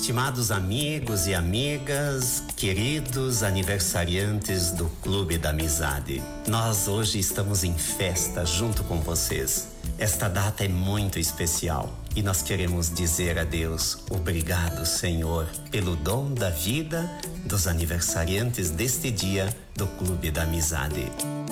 Estimados amigos e amigas, queridos aniversariantes do Clube da Amizade, nós hoje estamos em festa junto com vocês. Esta data é muito especial e nós queremos dizer a Deus obrigado, Senhor, pelo dom da vida dos aniversariantes deste dia do Clube da Amizade.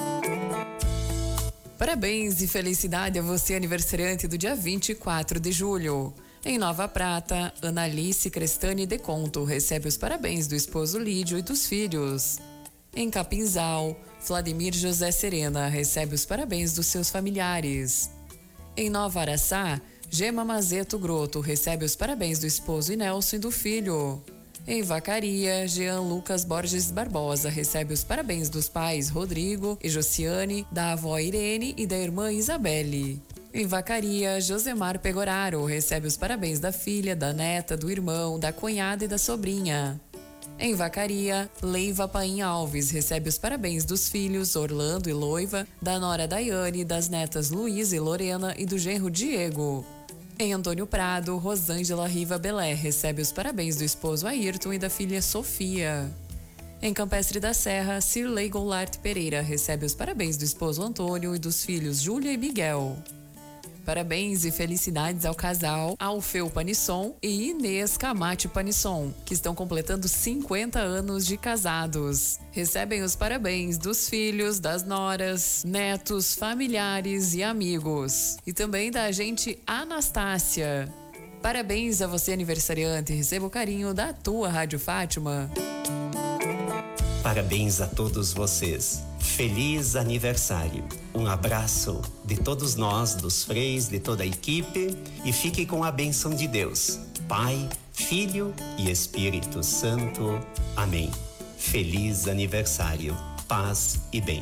Parabéns e felicidade a você, aniversariante do dia 24 de julho. Em Nova Prata, Analice Crestani de Conto recebe os parabéns do esposo Lídio e dos filhos. Em Capinzal, Vladimir José Serena recebe os parabéns dos seus familiares. Em Nova Araçá, Gema Mazeto Groto recebe os parabéns do esposo Nelson e do filho. Em Vacaria, Jean Lucas Borges Barbosa recebe os parabéns dos pais Rodrigo e Josiane, da avó Irene e da irmã Isabelle. Em Vacaria, Josemar Pegoraro recebe os parabéns da filha, da neta, do irmão, da cunhada e da sobrinha. Em Vacaria, Leiva Paim Alves recebe os parabéns dos filhos Orlando e Loiva, da nora Daiane, das netas Luísa e Lorena e do genro Diego. Em Antônio Prado, Rosângela Riva Belé recebe os parabéns do esposo Ayrton e da filha Sofia. Em Campestre da Serra, Cirlei Goulart Pereira recebe os parabéns do esposo Antônio e dos filhos Júlia e Miguel. Parabéns e felicidades ao casal Alfeu Panisson e Inês Camate Panisson, que estão completando 50 anos de casados. Recebem os parabéns dos filhos, das noras, netos, familiares e amigos. E também da agente Anastácia. Parabéns a você, aniversariante, receba o carinho da tua Rádio Fátima. Parabéns a todos vocês. Feliz aniversário. Um abraço de todos nós, dos freis, de toda a equipe, e fique com a bênção de Deus, Pai, Filho e Espírito Santo. Amém. Feliz aniversário. Paz e bem.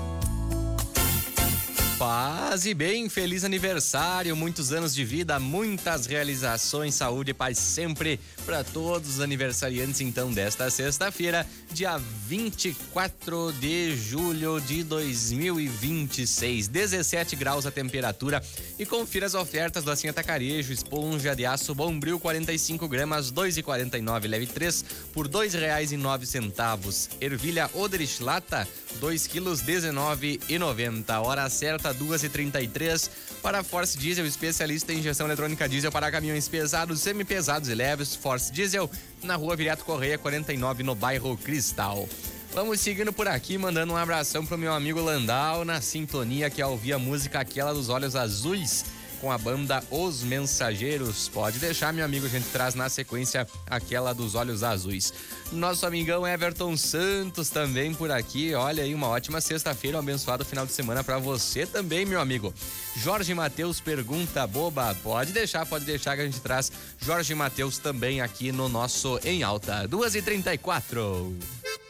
Paz e bem, feliz aniversário, muitos anos de vida, muitas realizações, saúde e paz sempre para todos os aniversariantes, então, desta sexta-feira, dia 24 de julho de 2026, 17 graus a temperatura, e confira as ofertas do Assim Atacarejo: esponja de aço Bombril 45 gramas, 2,49, leve 3 por R$2,09. Ervilha Oderich Lata, 2 quilos, 19,90. Hora certa, 2h33. Para Force Diesel, especialista em injeção eletrônica diesel para caminhões pesados, semipesados e leves. Force Diesel, na rua Viriato Correia 49, no bairro Cristal. Vamos seguindo por aqui, mandando um abração pro meu amigo Landau, na sintonia, que ao ouvir a música Aquela dos Olhos Azuis, com a banda Os Mensageiros. Pode deixar, meu amigo, a gente traz na sequência Aquela dos Olhos Azuis. Nosso amigão Everton Santos também por aqui. Olha aí, uma ótima sexta-feira, um abençoado final de semana pra você também, meu amigo. Jorge Mateus, pergunta boba. Pode deixar que a gente traz Jorge Mateus também aqui no nosso Em Alta. 2h34.